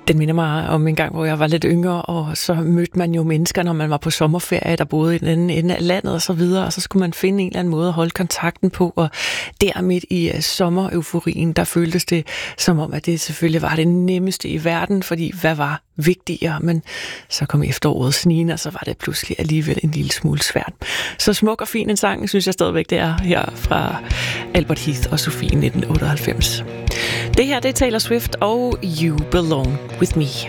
Den minder mig om en gang, hvor jeg var lidt yngre, og så mødte man jo mennesker, når man var på sommerferie, der boede i den anden ende af landet og så videre, og så skulle man finde en eller anden måde at holde kontakten på, og der midt i sommereuforien, der føltes det som om, at det selvfølgelig var det nemmeste i verden, fordi hvad var vigtigere, men så kom efteråret snigende, og så var det pludselig alligevel en lille smule svært. Så smuk og fin en sang, synes jeg stadigvæk, det er her fra Albert Heath og Sofie 1998. Det her, det er Taylor Swift og You Belong With Me.